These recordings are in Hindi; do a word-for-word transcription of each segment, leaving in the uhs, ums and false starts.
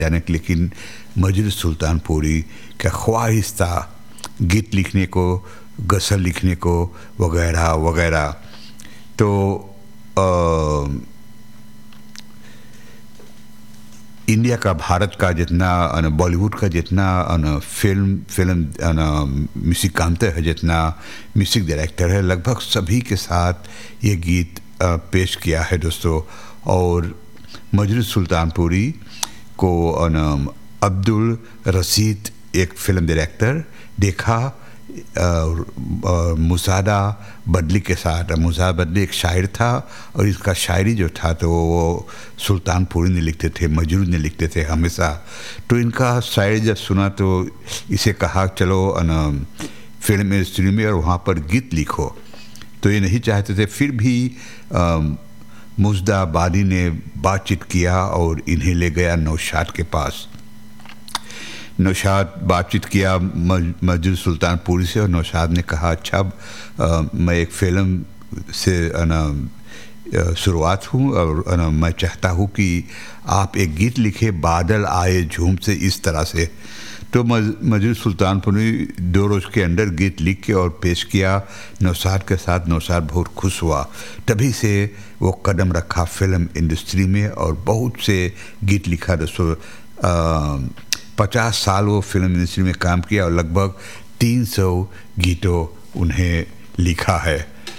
जाने, लेकिन मजरू सुल्तानपुरी का ख्वाहिश था गीत लिखने को, गज़ल लिखने को, वगैरह वगैरह। तो आ, इंडिया का, भारत का जितना, बॉलीवुड का जितना फिल्म फिल्म म्यूज़िक कामते है, जितना म्यूज़िक डायरेक्टर है, लगभग सभी के साथ ये गीत आ, पेश किया है दोस्तों। और मजरू सुल्तानपुरी को अब्दुल रशीद एक फिल्म डायरेक्टर देखा मुसादा बदली के साथ। मुसादा बदली एक शायर था और इसका शायरी जो था तो वो सुल्तानपुरी ने लिखते थे, मजरू ने लिखते थे हमेशा। तो इनका शायरी जब सुना तो इसे कहा चलो न फिल्म इंडस्ट्री में और वहाँ पर गीत लिखो। तो ये नहीं चाहते थे, फिर भी मुजदा बादी ने बातचीत किया और इन्हें ले गया नौशाद के पास। नौशाद बातचीत किया मजरू सुल्तानपुरी से और नौशाद ने कहा अच्छा आ, मैं एक फ़िल्म से ना शुरुआत हूँ और ना मैं चाहता हूँ कि आप एक गीत लिखे, बादल आए झूम से, इस तरह से। तो मजरू सुल्तानपुरी दो रोज़ के अंदर गीत लिख के और पेश किया नौशाद के साथ। नौशाद बहुत खुश हुआ, तभी से वो कदम रखा फिल्म इंडस्ट्री में और बहुत से गीत लिखा। दोस्तों पचास साल वो फिल्म इंडस्ट्री में काम किया और लगभग तीन सौ गीतों उन्हें लिखा है।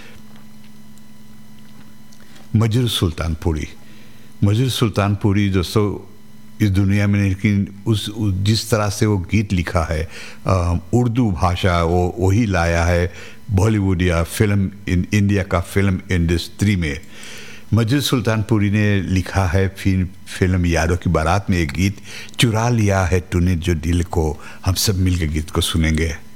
मजरू सुल्तानपुरी मजरू सुल्तानपुरी दोस्तों इस दुनिया में, लेकिन उस जिस तरह से वो गीत लिखा है, उर्दू भाषा वो वही लाया है बॉलीवुड या फिल्म इन इंडिया का फिल्म इंडस्ट्री में। मजरू सुल्तानपुरी ने लिखा है फिर फिल्म यारों की बारात में एक गीत, चुरा लिया है तूने जो दिल को। हम सब मिलकर गीत को सुनेंगे।